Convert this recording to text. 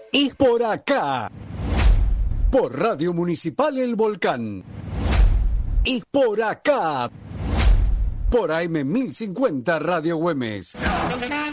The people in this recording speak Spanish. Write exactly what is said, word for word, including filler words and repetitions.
Y por acá, por Radio Municipal El Volcán. Y por acá, por A M mil cincuenta Radio Güemes.